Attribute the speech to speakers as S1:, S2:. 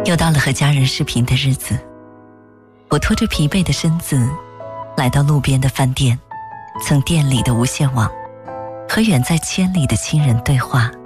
S1: 又到了和家人视频的日子，我拖着疲惫的身子来到路边的饭店，蹭店里的无线网，和远在千里的亲人对话。